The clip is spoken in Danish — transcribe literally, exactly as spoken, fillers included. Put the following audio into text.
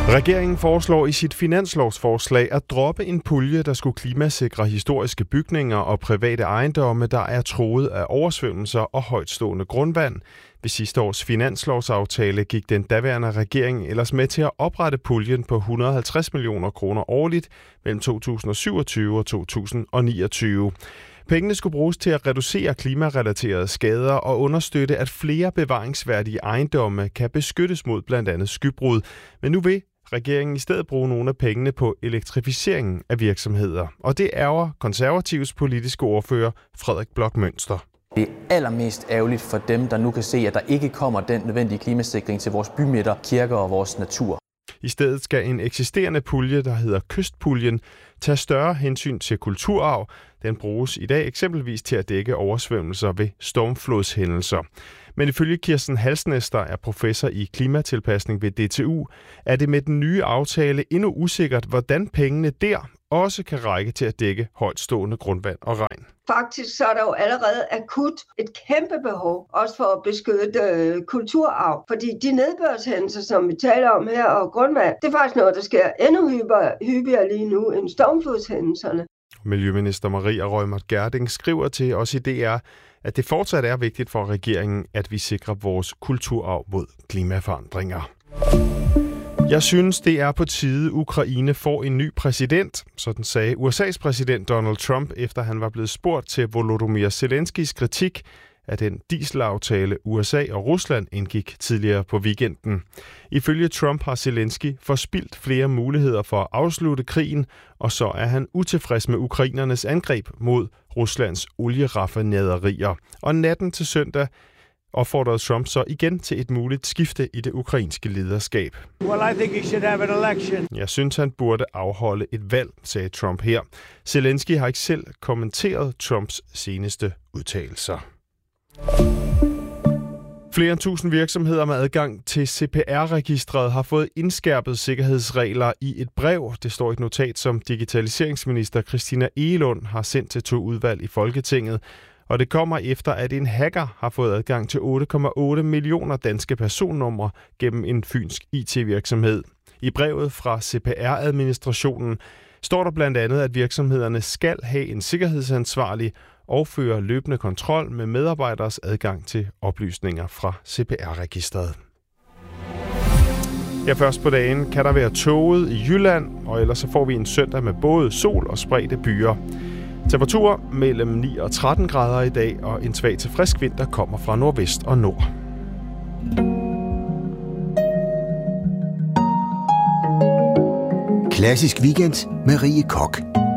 Regeringen foreslår i sit finanslovsforslag at droppe en pulje, der skulle klimasikre historiske bygninger og private ejendomme, der er truet af oversvømmelser og højtstående grundvand. Ved sidste års finanslovsaftale gik den daværende regering ellers med til at oprette puljen på et hundrede og halvtreds millioner kroner årligt mellem to tusind og syvogtyve og to tusind og niogtyve. Pengene skulle bruges til at reducere klimarelaterede skader og understøtte, at flere bevaringsværdige ejendomme kan beskyttes mod blandt andet skybrud. Men nu vil regeringen i stedet bruge nogle af pengene på elektrificeringen af virksomheder. Og det ærger Konservatives politiske ordfører Frederik Bloch Münster. Det er allermest ærgerligt for dem, der nu kan se, at der ikke kommer den nødvendige klimasikring til vores bymidter, kirker og vores natur. I stedet skal en eksisterende pulje, der hedder Kystpuljen, tage større hensyn til kulturarv. Den bruges i dag eksempelvis til at dække oversvømmelser ved stormflodshændelser. Men ifølge Kirsten Halsnæs, der er professor i klimatilpasning ved D T U, er det med den nye aftale endnu usikkert, hvordan pengene der også kan række til at dække højtstående grundvand og regn. Faktisk så er der jo allerede akut et kæmpe behov, også for at beskytte øh, kulturarv. Fordi de nedbørshændelser, som vi taler om her, og grundvand, det er faktisk noget, der sker endnu hyppigere, hyppigere lige nu end stormflodshændelserne. Miljøminister Maria Reumert Gjerding skriver til os i D R, at det fortsat er vigtigt for regeringen, at vi sikrer vores kulturarv mod klimaforandringer. Jeg synes, det er på tide, Ukraine får en ny præsident, sådan sagde U S A's præsident Donald Trump, efter han var blevet spurgt til Volodymyr Zelenskys kritik af den dieselaftale U S A og Rusland indgik tidligere på weekenden. Ifølge Trump har Zelensky forspildt flere muligheder for at afslutte krigen, og så er han utilfreds med ukrainernes angreb mod Ruslands olieraffinaderier. Og natten til søndag opfordrede Trump så igen til et muligt skifte i det ukrainske lederskab. Well, I think he should have an election. Jeg synes, han burde afholde et valg, sagde Trump her. Zelensky har ikke selv kommenteret Trumps seneste udtalelser. Flere end tusind virksomheder med adgang til C P R-registret har fået indskærpet sikkerhedsregler i et brev. Det står i et notat, som digitaliseringsminister Christina Egelund har sendt til to udvalg i Folketinget. Og det kommer efter, at en hacker har fået adgang til otte komma otte millioner danske personnumre gennem en fynsk I T-virksomhed. I brevet fra C P R-administrationen står der blandt andet, at virksomhederne skal have en sikkerhedsansvarlig og føre løbende kontrol med medarbejderes adgang til oplysninger fra C P R-registret. Her først på dagen kan der være tåget i Jylland, og ellers så får vi en søndag med både sol og spredte byer. Temperaturer mellem ni og tretten grader i dag, og en svag til frisk vind, der kommer fra nordvest og nord. Klassisk weekend med Rie Koch.